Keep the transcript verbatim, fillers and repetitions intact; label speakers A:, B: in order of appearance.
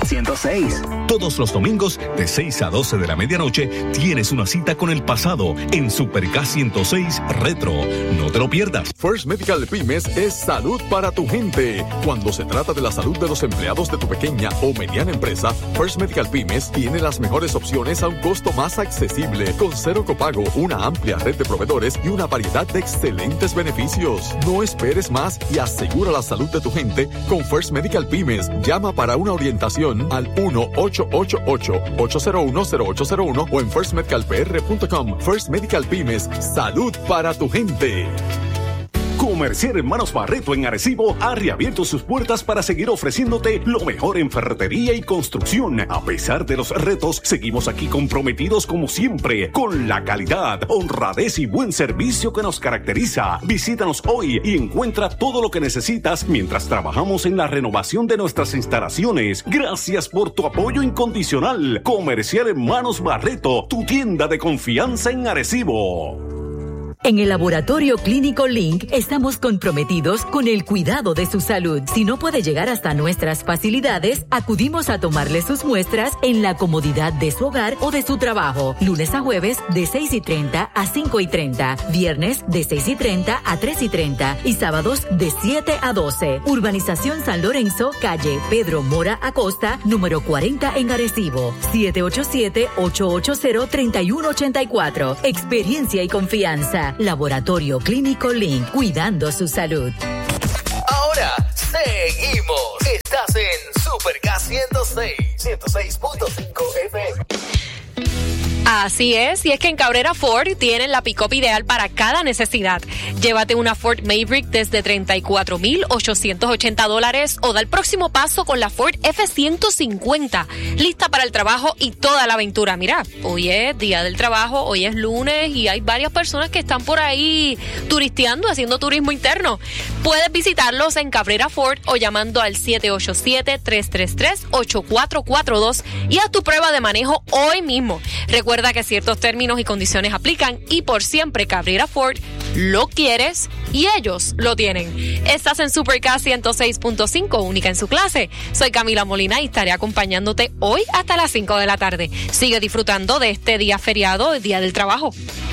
A: ciento seis.
B: Todos los domingos de seis a doce de la medianoche tienes una cita con el pasado en Super K ciento seis Retro. No te lo pierdas.
C: First Medical Pymes es salud para tu gente. Cuando se trata de la salud de los empleados de tu pequeña o mediana empresa, First Medical Pymes tiene las mejores opciones a un costo más accesible, con cero copago, una amplia red de proveedores y una variedad de excelentes beneficios. No esperes más y asegura la salud de tu gente con First Medical Pymes. Llama para una orientación al uno ocho ocho ocho, ocho cero uno, cero ocho cero uno o en first medical p r punto com. First Medical Pymes, salud para tu gente.
B: Comercial Hermanos Barreto en Arecibo ha reabierto sus puertas para seguir ofreciéndote lo mejor en ferretería y construcción. A pesar de los retos, seguimos aquí comprometidos como siempre con la calidad, honradez y buen servicio que nos caracteriza. Visítanos hoy y encuentra todo lo que necesitas mientras trabajamos en la renovación de nuestras instalaciones. Gracias por tu apoyo incondicional. Comercial Hermanos Barreto, tu tienda de confianza en Arecibo.
D: En el Laboratorio Clínico Link estamos comprometidos con el cuidado de su salud. Si no puede llegar hasta nuestras facilidades, acudimos a tomarle sus muestras en la comodidad de su hogar o de su trabajo. Lunes a jueves de seis y treinta a cinco y treinta, viernes de seis y treinta a tres y treinta y sábados de siete a doce. Urbanización San Lorenzo, calle Pedro Mora Acosta, número cuarenta en Arecibo. siete ocho siete, ocho ocho cero, tres uno ocho cuatro. Experiencia y confianza. Laboratorio Clínico Link, cuidando su salud.
E: Ahora seguimos. Estás en Super K ciento seis, ciento seis punto cinco F M.
F: Así es, y es que en Cabrera Ford tienen la pick-up ideal para cada necesidad. Llévate una Ford Maverick desde treinta y cuatro mil ochocientos ochenta dólares o da el próximo paso con la Ford F ciento cincuenta, lista para el trabajo y toda la aventura. Mira, hoy es día del trabajo, hoy es lunes y hay varias personas que están por ahí turisteando, haciendo turismo interno. Puedes visitarlos en Cabrera Ford o llamando al siete ocho siete, tres tres tres, ocho cuatro cuatro dos y haz tu prueba de manejo hoy mismo. Recuerda que ciertos términos y condiciones aplican y por siempre Cabrera Ford lo quieres y ellos lo tienen. Estás en Super K ciento seis punto cinco, única en su clase. Soy Camila Molina y estaré acompañándote hoy hasta las cinco de la tarde. Sigue disfrutando de este día feriado, el Día del Trabajo.